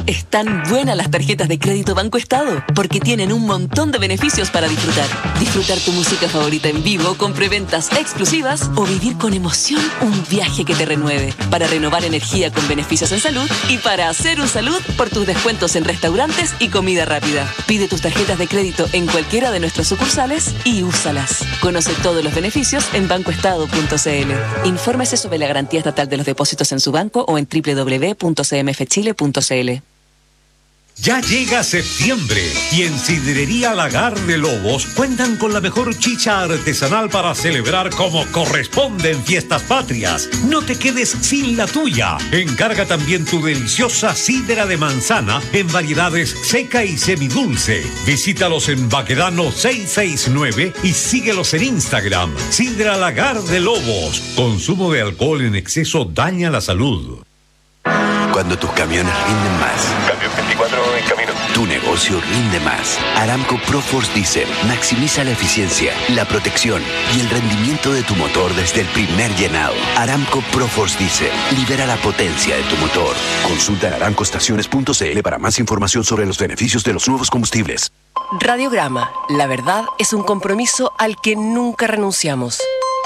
Están buenas las tarjetas de crédito Banco Estado, porque tienen un montón de beneficios para disfrutar. Disfrutar tu música favorita en vivo con preventas exclusivas o vivir con emoción un viaje que te renueve. Para renovar energía con beneficios en salud y para hacer un salud por tus descuentos en restaurantes y comida rápida. Pide tus tarjetas de crédito en cualquiera de nuestras sucursales y úsalas. Conoce todos los beneficios en bancoestado.cl. Infórmese sobre la garantía estatal de los depósitos en su banco o en www.cmfchile.cl. Ya llega septiembre y en Sidrería Lagar de Lobos cuentan con la mejor chicha artesanal para celebrar como corresponde en fiestas patrias. No te quedes sin la tuya. Encarga también tu deliciosa sidra de manzana en variedades seca y semidulce. Visítalos en Baquedano 669 y síguelos en Instagram. Sidra Lagar de Lobos. Consumo de alcohol en exceso daña la salud. Cuando tus camiones rinden más. Camión 24 en camino. Tu negocio rinde más. Aramco ProForce Diesel maximiza la eficiencia, la protección y el rendimiento de tu motor desde el primer llenado. Aramco ProForce Diesel libera la potencia de tu motor. Consulta en aramcoestaciones.cl para más información sobre los beneficios de los nuevos combustibles. Radiograma. La verdad es un compromiso al que nunca renunciamos.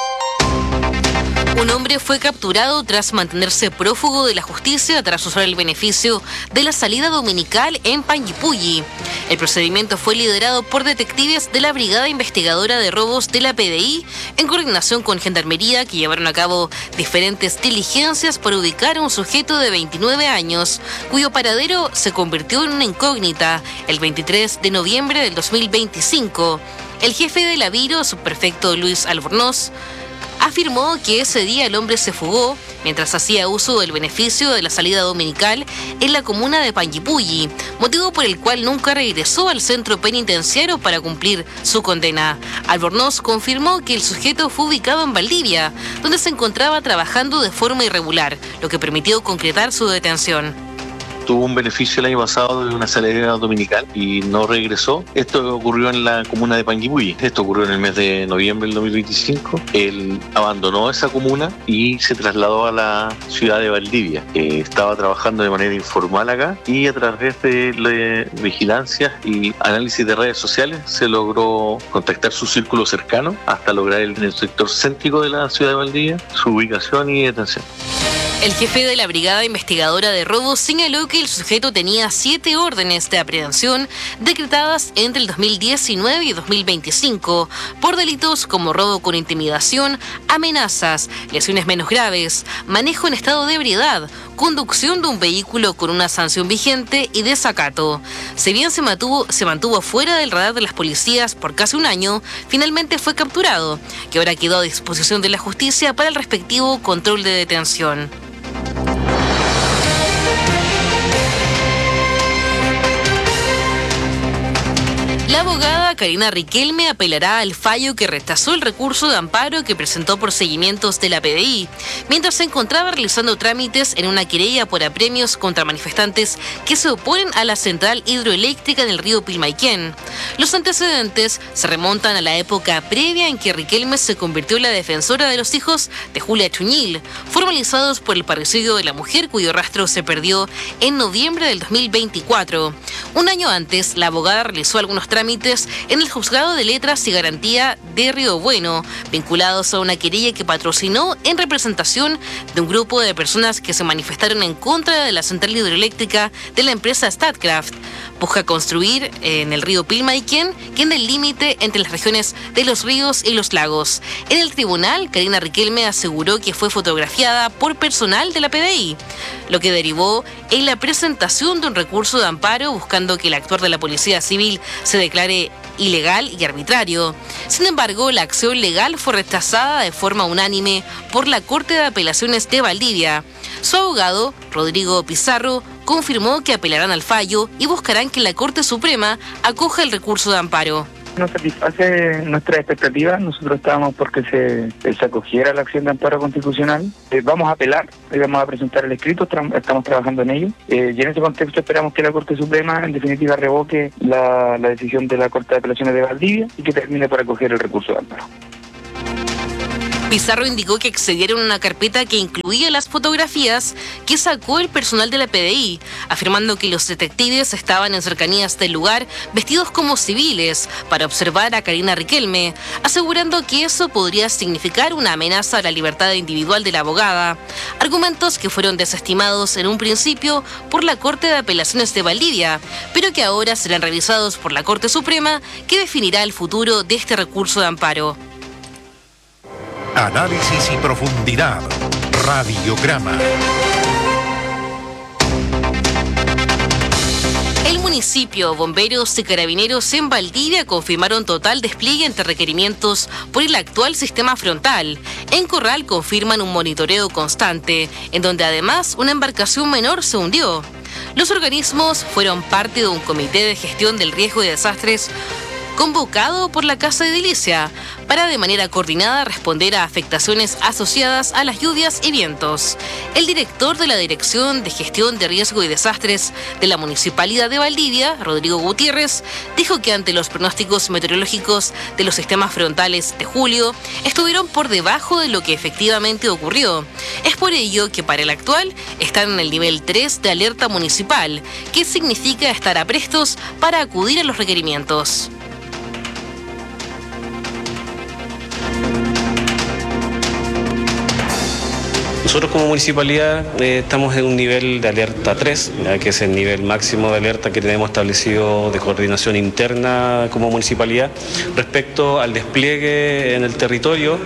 Un hombre fue capturado tras mantenerse prófugo de la justicia tras usar el beneficio de la salida dominical en Panguipulli. El procedimiento fue liderado por detectives de la Brigada Investigadora de Robos de la PDI en coordinación con Gendarmería, que llevaron a cabo diferentes diligencias para ubicar a un sujeto de 29 años, cuyo paradero se convirtió en una incógnita el 23 de noviembre del 2025. El jefe de la Viro, subprefecto Luis Albornoz, afirmó que ese día el hombre se fugó mientras hacía uso del beneficio de la salida dominical en la comuna de Panguipulli, motivo por el cual nunca regresó al centro penitenciario para cumplir su condena. Albornoz confirmó que el sujeto fue ubicado en Valdivia, donde se encontraba trabajando de forma irregular, lo que permitió concretar su detención. Tuvo un beneficio el año pasado de una salida dominical y no regresó. Esto ocurrió en la comuna de Panguipulli. Esto ocurrió en el mes de noviembre del 2025. Él abandonó esa comuna y se trasladó a la ciudad de Valdivia. Estaba trabajando de manera informal acá y a través de vigilancias y análisis de redes sociales se logró contactar su círculo cercano hasta lograr en el sector céntrico de la ciudad de Valdivia su ubicación y detención. El jefe de la Brigada Investigadora de Robos señaló que el sujeto tenía 7 órdenes de aprehensión decretadas entre el 2019 y 2025 por delitos como robo con intimidación, amenazas, lesiones menos graves, manejo en estado de ebriedad, conducción de un vehículo con una sanción vigente y desacato. Si bien se mantuvo fuera del radar de las policías por casi un año, finalmente fue capturado, que ahora quedó a disposición de la justicia para el respectivo control de detención. La abogada Karina Riquelme apelará al fallo que rechazó el recurso de amparo que presentó por seguimientos de la PDI, mientras se encontraba realizando trámites en una querella por apremios contra manifestantes que se oponen a la central hidroeléctrica en el río Pilmaiquén. Los antecedentes se remontan a la época previa en que Riquelme se convirtió en la defensora de los hijos de Julia Chuñil, formalizados por el parricidio de la mujer cuyo rastro se perdió en noviembre del 2024. Un año antes, la abogada realizó algunos trámites en el Juzgado de Letras y Garantía de Río Bueno, vinculados a una querella que patrocinó en representación de un grupo de personas que se manifestaron en contra de la central hidroeléctrica de la empresa Statkraft. Busca construir en el río Pilmaiquén, que en el límite entre las regiones de Los Ríos y Los Lagos. En el tribunal, Karina Riquelme aseguró que fue fotografiada por personal de la PDI, lo que derivó en la presentación de un recurso de amparo buscando que el actuar de la Policía Civil se declare ilegal y arbitrario. Sin embargo, la acción legal fue rechazada de forma unánime por la Corte de Apelaciones de Valdivia. Su abogado, Rodrigo Pizarro, confirmó que apelarán al fallo y buscarán que la Corte Suprema acoja el recurso de amparo. No satisface nuestras expectativas. Nosotros estábamos porque se acogiera la acción de amparo constitucional. Vamos a apelar, vamos a presentar el escrito, estamos trabajando en ello. Y en ese contexto esperamos que la Corte Suprema en definitiva revoque la decisión de la Corte de Apelaciones de Valdivia y que termine por acoger el recurso de amparo. Pizarro indicó que accedieron a una carpeta que incluía las fotografías que sacó el personal de la PDI, afirmando que los detectives estaban en cercanías del lugar vestidos como civiles para observar a Karina Riquelme, asegurando que eso podría significar una amenaza a la libertad individual de la abogada. Argumentos que fueron desestimados en un principio por la Corte de Apelaciones de Valdivia, pero que ahora serán revisados por la Corte Suprema, que definirá el futuro de este recurso de amparo. Análisis y profundidad. Radiograma. El municipio, bomberos y carabineros en Valdivia confirmaron total despliegue ante requerimientos por el actual sistema frontal. En Corral confirman un monitoreo constante, en donde además una embarcación menor se hundió. Los organismos fueron parte de un comité de gestión del riesgo de desastres convocado por la Casa de Edilicia para de manera coordinada responder a afectaciones asociadas a las lluvias y vientos. El director de la Dirección de Gestión de Riesgo y Desastres de la Municipalidad de Valdivia, Rodrigo Gutiérrez, dijo que ante los pronósticos meteorológicos de los sistemas frontales de julio, estuvieron por debajo de lo que efectivamente ocurrió. Es por ello que para el actual están en el nivel 3 de alerta municipal, que significa estar aprestos para acudir a los requerimientos. Nosotros como municipalidad estamos en un nivel de alerta 3, ya que es el nivel máximo de alerta que tenemos establecido de coordinación interna como municipalidad respecto al despliegue en el territorio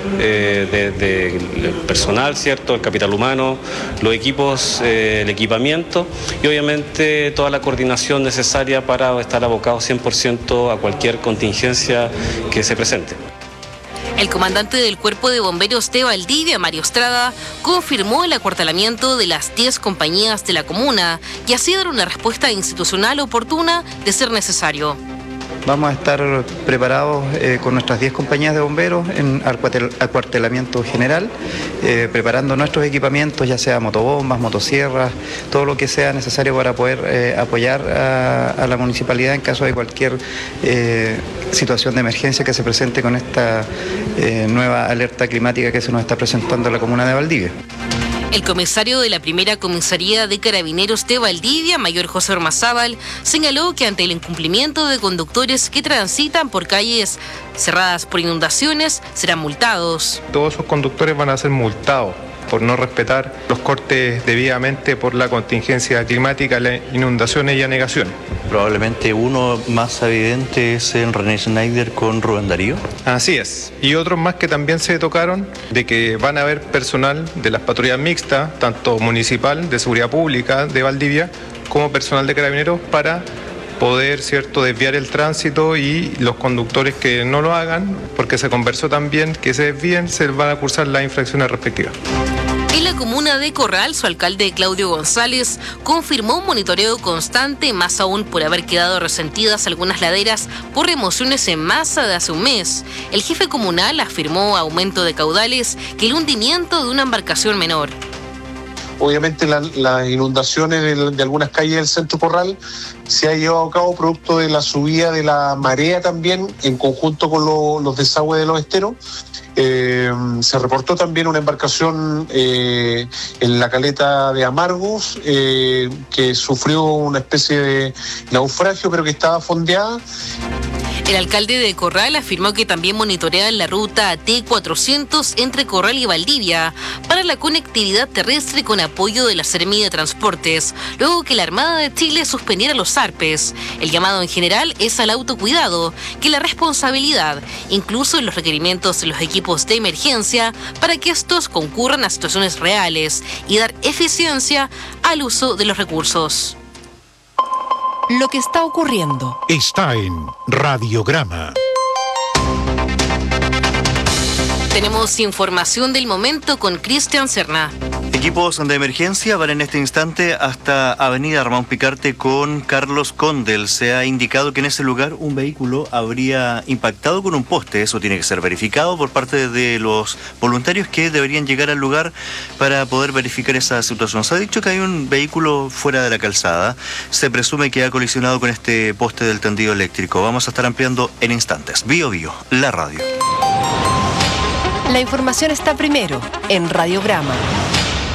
del personal, ¿cierto? El capital humano, los equipos, el equipamiento y obviamente toda la coordinación necesaria para estar abocados 100% a cualquier contingencia que se presente. El comandante del Cuerpo de Bomberos de Valdivia, Mario Estrada, confirmó el acuartelamiento de las 10 compañías de la comuna y así dar una respuesta institucional oportuna de ser necesario. Vamos a estar preparados con nuestras 10 compañías de bomberos en acuartelamiento general, preparando nuestros equipamientos, ya sea motobombas, motosierras, todo lo que sea necesario para poder apoyar a la municipalidad en caso de cualquier situación de emergencia que se presente con esta nueva alerta climática que se nos está presentando en la comuna de Valdivia. El comisario de la primera comisaría de Carabineros de Valdivia, mayor José Ormazábal, señaló que ante el incumplimiento de conductores que transitan por calles cerradas por inundaciones, serán multados. Todos esos conductores van a ser multados por no respetar los cortes debidamente por la contingencia climática, las inundaciones y anegaciones. Probablemente uno más evidente es el René Schneider con Rubén Darío. Así es. Y otros más que también se tocaron de que van a haber personal de las patrullas mixtas, tanto municipal, de seguridad pública de Valdivia, como personal de carabineros para poder, ¿cierto?, desviar el tránsito y los conductores que no lo hagan, porque se conversó también que se desvíen, se van a cursar las infracciones respectivas. En la comuna de Corral, su alcalde Claudio González confirmó un monitoreo constante, más aún por haber quedado resentidas algunas laderas por remociones en masa de hace un mes. El jefe comunal afirmó aumento de caudales que el hundimiento de una embarcación menor. Obviamente las inundaciones de algunas calles del centro Corral se ha llevado a cabo producto de la subida de la marea también, en conjunto con los desagües de los esteros. Se reportó también una embarcación en la caleta de Amargos que sufrió una especie de naufragio, pero que estaba fondeada. El alcalde de Corral afirmó que también monitorean la ruta T400 entre Corral y Valdivia para la conectividad terrestre con apoyo de la Seremi de Transportes, luego que la Armada de Chile suspendiera los zarpes. El llamado en general es al autocuidado, que la responsabilidad, incluso en los requerimientos de los equipos de emergencia, para que estos concurran a situaciones reales y dar eficiencia al uso de los recursos. Lo que está ocurriendo está en Radiograma. Tenemos información del momento con Cristian Serna. Equipos de emergencia van en este instante hasta Avenida Ramón Picarte con Carlos Condel. Se ha indicado que en ese lugar un vehículo habría impactado con un poste. Eso tiene que ser verificado por parte de los voluntarios que deberían llegar al lugar para poder verificar esa situación. Se ha dicho que hay un vehículo fuera de la calzada. Se presume que ha colisionado con este poste del tendido eléctrico. Vamos a estar ampliando en instantes. Bio Bio, la radio. La información está primero en Radiograma.